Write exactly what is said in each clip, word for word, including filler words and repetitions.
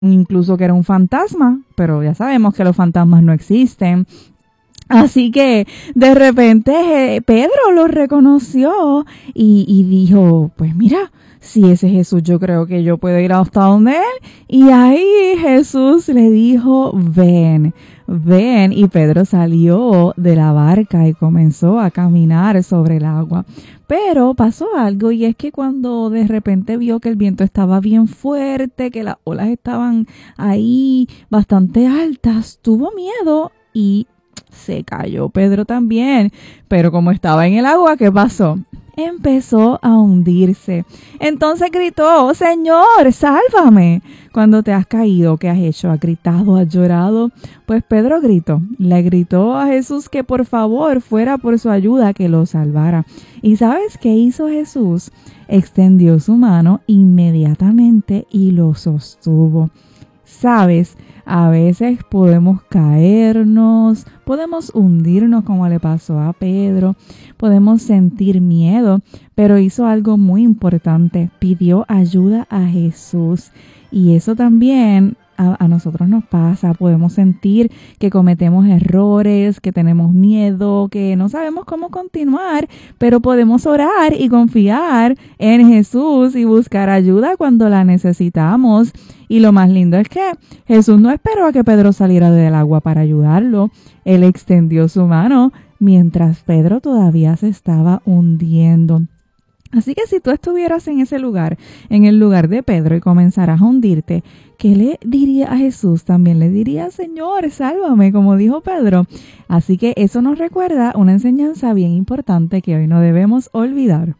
incluso que era un fantasma, pero ya sabemos que los fantasmas no existen. Así que de repente eh, Pedro lo reconoció y, y dijo, pues mira, si ese es Jesús, yo creo que yo puedo ir hasta donde él. Y ahí Jesús le dijo, ven, ven. Y Pedro salió de la barca y comenzó a caminar sobre el agua. Pero pasó algo, y es que cuando de repente vio que el viento estaba bien fuerte, que las olas estaban ahí bastante altas, tuvo miedo y se cayó Pedro también. Pero como estaba en el agua, ¿qué pasó? Empezó a hundirse. Entonces gritó, Señor, sálvame. Cuando te has caído, ¿qué has hecho? ¿Has gritado? ¿Has llorado? Pues Pedro gritó, le gritó a Jesús que por favor fuera por su ayuda, que lo salvara. ¿Y sabes qué hizo Jesús? Extendió su mano inmediatamente y lo sostuvo. ¿Sabes? A veces podemos caernos, podemos hundirnos como le pasó a Pedro, podemos sentir miedo, pero hizo algo muy importante, pidió ayuda a Jesús. Y eso también a, a nosotros nos pasa, podemos sentir que cometemos errores, que tenemos miedo, que no sabemos cómo continuar, pero podemos orar y confiar en Jesús y buscar ayuda cuando la necesitamos. Y lo más lindo es que Jesús no esperó a que Pedro saliera del agua para ayudarlo. Él extendió su mano mientras Pedro todavía se estaba hundiendo. Así que si tú estuvieras en ese lugar, en el lugar de Pedro, y comenzaras a hundirte, ¿qué le diría a Jesús? También le diría, Señor, sálvame, como dijo Pedro. Así que eso nos recuerda una enseñanza bien importante que hoy no debemos olvidar.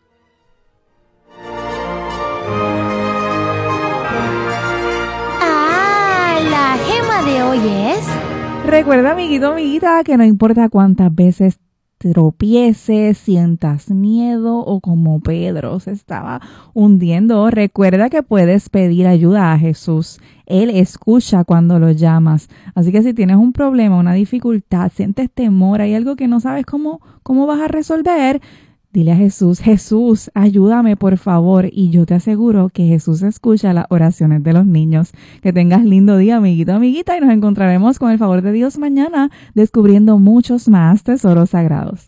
De hoy es... Recuerda, amiguito, amiguita, que no importa cuántas veces tropieces, sientas miedo o como Pedro se estaba hundiendo, recuerda que puedes pedir ayuda a Jesús. Él escucha cuando lo llamas. Así que si tienes un problema, una dificultad, sientes temor, hay algo que no sabes cómo, cómo vas a resolver, dile a Jesús, Jesús, ayúdame por favor, y yo te aseguro que Jesús escucha las oraciones de los niños. Que tengas lindo día, amiguito, amiguita, y nos encontraremos con el favor de Dios mañana descubriendo muchos más tesoros sagrados.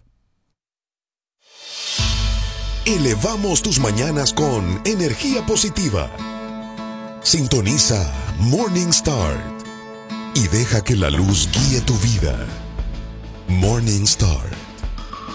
Elevamos tus mañanas con energía positiva. Sintoniza Morning Star y deja que la luz guíe tu vida. Morning Star.